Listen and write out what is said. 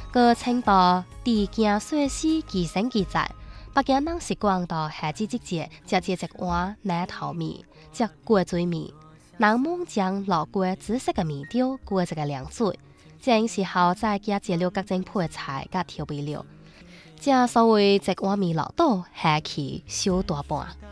个青岛地境水丝kỳ生kỳ在，北京人习惯到夏季季节食这一碗奶头面，食过水面。人们将老过紫色嘅面条过一个凉水，这时候再加入了各种配菜甲调味料，这所谓一碗面落肚，下去小大半。